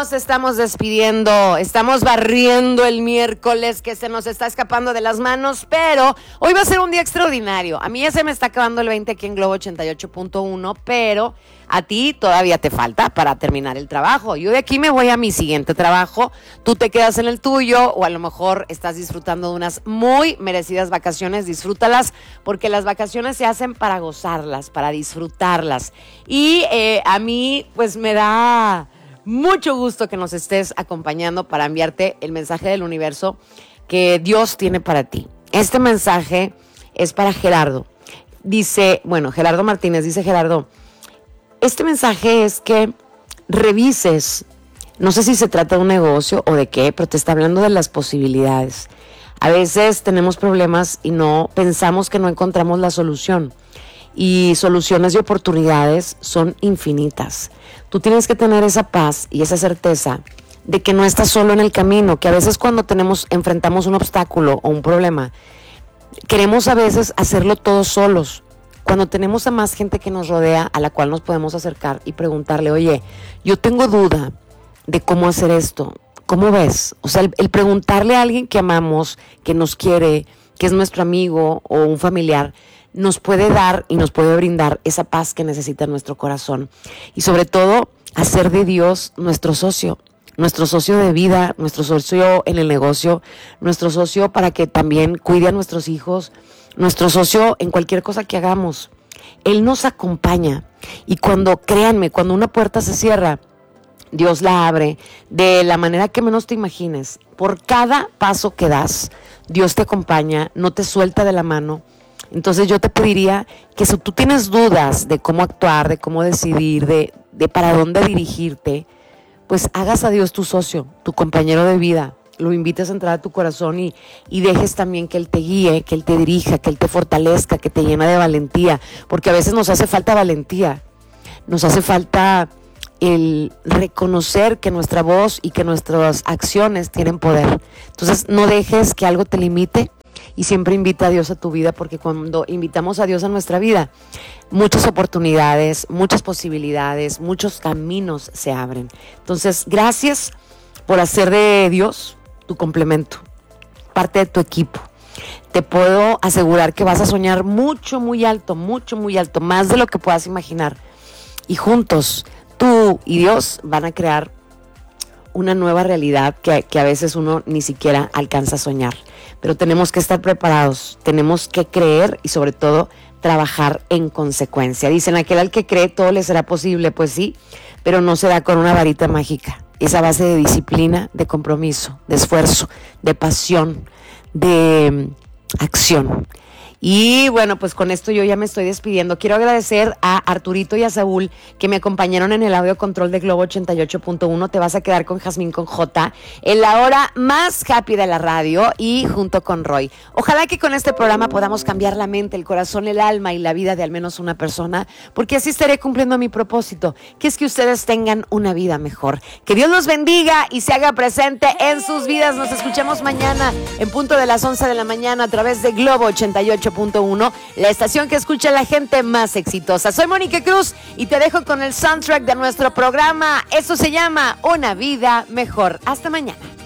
Nos estamos despidiendo, estamos barriendo el miércoles que se nos está escapando de las manos, pero hoy va a ser un día extraordinario. A mí ya se me está acabando el 20 aquí en Globo 88.1, pero a ti todavía te falta para terminar el trabajo. Yo de aquí me voy a mi siguiente trabajo, tú te quedas en el tuyo o a lo mejor estás disfrutando de unas muy merecidas vacaciones. Disfrútalas porque las vacaciones se hacen para gozarlas, para disfrutarlas. Y a mí pues me da mucho gusto que nos estés acompañando para enviarte el mensaje del universo que Dios tiene para ti. Este mensaje es para Gerardo. Gerardo Martínez dice: Gerardo, este mensaje es que revises, no sé si se trata de un negocio o de qué, pero te está hablando de las posibilidades. A veces tenemos problemas y pensamos que no encontramos la solución. Y soluciones y oportunidades son infinitas. Tú tienes que tener esa paz y esa certeza de que no estás solo en el camino, que a veces cuando enfrentamos un obstáculo o un problema, queremos a veces hacerlo todos solos. Cuando tenemos a más gente que nos rodea, a la cual nos podemos acercar y preguntarle: oye, yo tengo duda de cómo hacer esto, ¿cómo ves? O sea, el preguntarle a alguien que amamos, que nos quiere, que es nuestro amigo o un familiar, nos puede dar y nos puede brindar esa paz que necesita nuestro corazón. Y sobre todo, hacer de Dios nuestro socio de vida, nuestro socio en el negocio, nuestro socio para que también cuide a nuestros hijos, nuestro socio en cualquier cosa que hagamos. Él nos acompaña. Y créanme, cuando una puerta se cierra, Dios la abre de la manera que menos te imagines. Por cada paso que das, Dios te acompaña, no te suelta de la mano. Entonces yo te pediría que si tú tienes dudas de cómo actuar, de cómo decidir, de para dónde dirigirte, pues hagas a Dios tu socio, tu compañero de vida. Lo invites a entrar a tu corazón y dejes también que Él te guíe, que Él te dirija, que Él te fortalezca, que te llene de valentía. Porque a veces nos hace falta valentía, nos hace falta el reconocer que nuestra voz y que nuestras acciones tienen poder. Entonces no dejes que algo te limite. Y siempre invita a Dios a tu vida, porque cuando invitamos a Dios a nuestra vida, muchas oportunidades, muchas posibilidades, muchos caminos se abren. Entonces, gracias por hacer de Dios tu complemento, parte de tu equipo. Te puedo asegurar que vas a soñar mucho, muy alto, más de lo que puedas imaginar. Y juntos, tú y Dios van a crear una nueva realidad que a veces uno ni siquiera alcanza a soñar. Pero tenemos que estar preparados, tenemos que creer y sobre todo trabajar en consecuencia. Dicen: aquel al que cree todo le será posible. Pues sí, pero no se da con una varita mágica. Es a base de disciplina, de compromiso, de esfuerzo, de pasión, de acción. Y bueno, pues con esto yo ya me estoy despidiendo. Quiero agradecer a Arturito y a Saúl que me acompañaron en el audio control de Globo 88.1. Te vas a quedar con Jazmín con J en la hora más happy de la radio y junto con Roy. Ojalá que con este programa podamos cambiar la mente, el corazón, el alma y la vida de al menos una persona, porque así estaré cumpliendo mi propósito, que es que ustedes tengan una vida mejor. Que Dios los bendiga y se haga presente en sus vidas. Nos escuchamos mañana en punto de las 11 de la mañana a través de Globo 88.1, la estación que escucha a la gente más exitosa. Soy Mónica Cruz y te dejo con el soundtrack de nuestro programa. Eso se llama Una Vida Mejor. Hasta mañana.